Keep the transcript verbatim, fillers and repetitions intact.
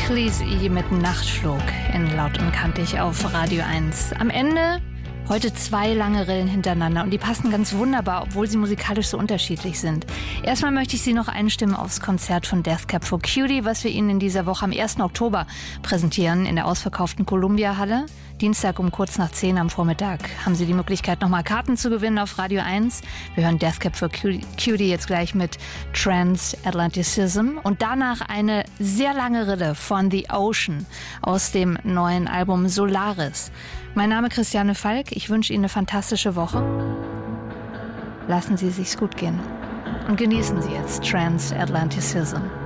Khaleesi mit Nachtflug in Laut und Kantig auf Radio eins. Am Ende heute zwei lange Rillen hintereinander und die passen ganz wunderbar, obwohl sie musikalisch so unterschiedlich sind. Erstmal möchte ich Sie noch einstimmen aufs Konzert von Death Cab for Cutie, was wir Ihnen in dieser Woche am ersten Oktober präsentieren in der ausverkauften Columbia-Halle. Dienstag um kurz nach zehn am Vormittag haben Sie die Möglichkeit, nochmal Karten zu gewinnen auf Radio eins. Wir hören Death Cab for Cutie jetzt gleich mit Transatlanticism und danach eine sehr lange Rille von The Ocean aus dem neuen Album Solaris. Mein Name ist Christiane Falk. Ich wünsche Ihnen eine fantastische Woche. Lassen Sie es sich gut gehen und genießen Sie jetzt Transatlanticism.